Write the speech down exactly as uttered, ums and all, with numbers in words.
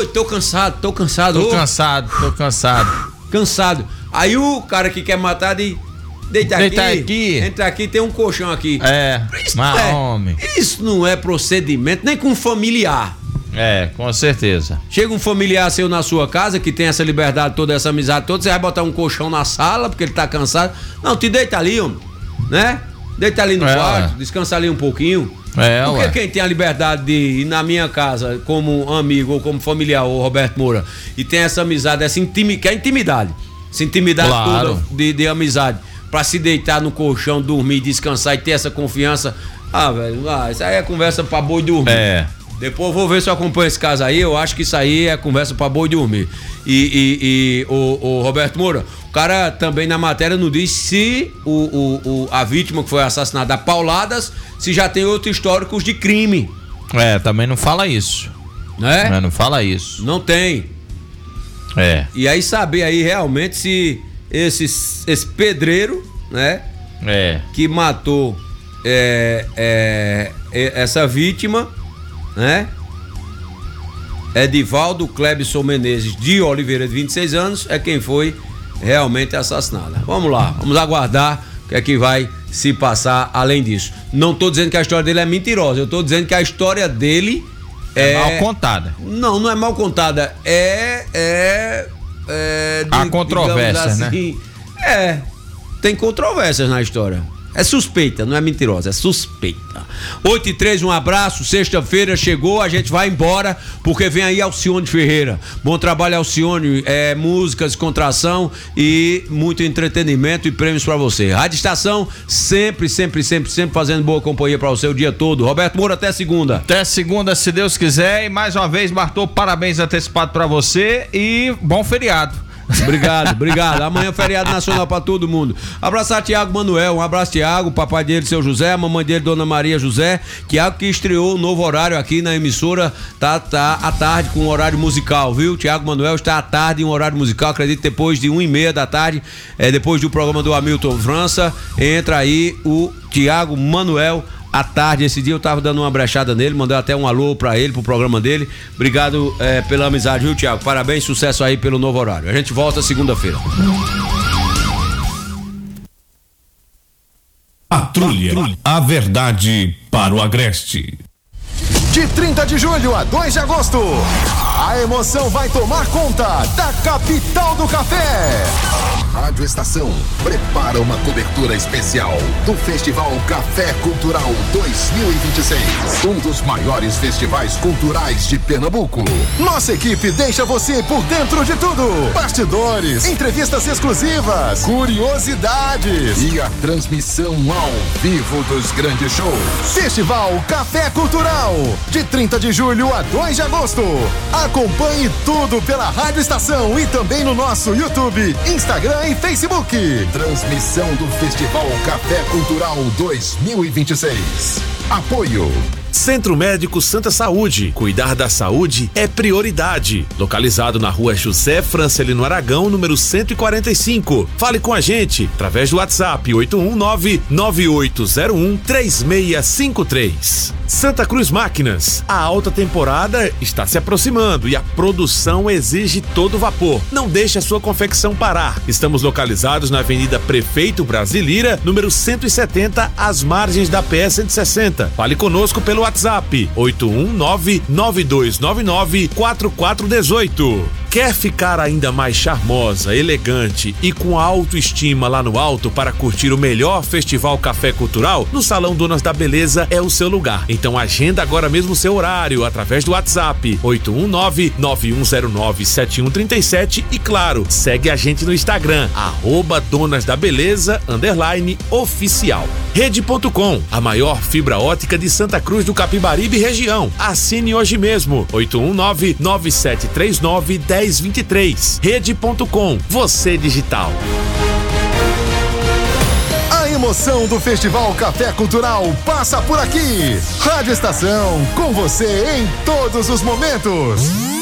tô cansado, tô cansado. Tô ô. cansado, tô cansado. Cansado. Aí o cara que quer matar diz, deita, Deita aqui, aqui. entra aqui, tem um colchão aqui. É, Isso mas é- homem. Isso não é procedimento, nem com familiar. É, com certeza. Chega um familiar seu na sua casa, que tem essa liberdade toda, essa amizade toda, você vai botar um colchão na sala, porque ele tá cansado. Não, te deita ali, homem, né? Deita ali no É, quarto, ué. descansa ali um pouquinho. É, Porque ué. quem tem a liberdade de ir na minha casa como amigo ou como familiar, o Roberto Moura, e tem essa amizade, essa intimi, que é intimidade, essa intimidade Claro. toda de, de amizade, pra se deitar no colchão, dormir, descansar e ter essa confiança. Ah, velho, ah, isso aí é conversa pra boi dormir. É. Depois eu vou ver se eu acompanho esse caso aí. Eu acho que isso aí é conversa pra boi dormir. E, e, e o, o Roberto Moura, o cara também na matéria não diz se o, o, o, a vítima que foi assassinada a pauladas, se já tem outros históricos de crime, É, também não fala isso. né? É, não fala isso. Não tem. É. E aí saber aí realmente se esse, esse pedreiro, né, É. que matou é, é, é, essa vítima, né? Edivaldo Clebson Menezes de Oliveira, de vinte e seis anos, é quem foi realmente assassinada. Vamos lá, vamos aguardar o que é que vai se passar além disso. Não tô dizendo que a história dele é mentirosa, eu tô dizendo que a história dele É, é... mal contada. Não, não é mal contada, é... é, é Há di- controvérsias, digamos assim, É, tem controvérsias na história. É suspeita, não é mentirosa, é suspeita. oito e três, um abraço. Sexta-feira chegou, a gente vai embora, porque vem aí Alcione Ferreira. Bom trabalho, Alcione. É, músicas, contração e muito entretenimento e prêmios pra você. Rádio Estação, sempre, sempre, sempre, sempre fazendo boa companhia pra você o dia todo. Roberto Moura, até segunda. Até segunda, se Deus quiser. E mais uma vez, Bartô, parabéns antecipado pra você e bom feriado. Obrigado, obrigado. Amanhã é feriado nacional pra todo mundo. Abraçar Tiago Manuel, um abraço Tiago, papai dele, seu José, a mamãe dele, Dona Maria José. Tiago que estreou um novo horário aqui na emissora, tá, tá à tarde com um horário musical, viu? Tiago Manuel está à tarde em um horário musical, acredito depois de uma e meia da tarde, é, depois do programa do Hamilton França, entra aí o Tiago Manuel à tarde. Esse dia eu tava dando uma brechada nele, mandei até um alô pra ele, pro programa dele. Obrigado é, pela amizade, viu, Tiago? Parabéns, sucesso aí pelo novo horário. A gente volta segunda-feira. Patrulha. A verdade para o Agreste. De trinta de julho a dois de agosto, a emoção vai tomar conta da capital do café. Rádio Estação prepara uma cobertura especial do Festival Café Cultural dois mil e vinte e seis, um dos maiores festivais culturais de Pernambuco. Nossa equipe deixa você por dentro de tudo: bastidores, entrevistas exclusivas, curiosidades e a transmissão ao vivo dos grandes shows. Festival Café Cultural, de trinta de julho a dois de agosto. Acompanhe tudo pela Rádio Estação e também no nosso YouTube, Instagram e Facebook. Transmissão do Festival Café Cultural dois mil e vinte e seis. Apoio Centro Médico Santa Saúde. Cuidar da saúde é prioridade. Localizado na rua José Francelino Aragão, número cento e quarenta e cinco. Fale com a gente através do WhatsApp oito um nove, nove oito zero um, três seis cinco três. Santa Cruz Máquinas. A alta temporada está se aproximando e a produção exige todo vapor. Não deixe a sua confecção parar. Estamos localizados na Avenida Prefeito Brasilira, número cento e setenta, às margens da P E cento e sessenta. Fale conosco pelo WhatsApp oito um nove, nove dois nove nove, quatro quatro um oito. Quer ficar ainda mais charmosa, elegante e com a autoestima lá no alto para curtir o melhor Festival Café Cultural? No Salão Donas da Beleza é o seu lugar. Então agenda agora mesmo seu horário através do WhatsApp oito um nove, nove um zero nove, sete um três sete e claro, segue a gente no Instagram, arroba Donas da Beleza, underline, oficial. Rede ponto com, a maior fibra ótica de Santa Cruz do Capibaribe e região. Assine hoje mesmo, oito um nove, nove sete três nove, um zero dois três. Rede ponto com, você digital. A emoção do Festival Café Cultural passa por aqui. Rádio Estação, com você em todos os momentos.